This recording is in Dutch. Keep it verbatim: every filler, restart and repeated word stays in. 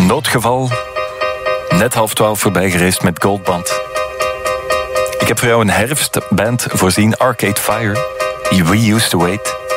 Noodgeval. Net half twaalf voorbij gereisd met Goldband. Ik heb voor jou een herfstband voorzien, Arcade Fire. We Used to Wait.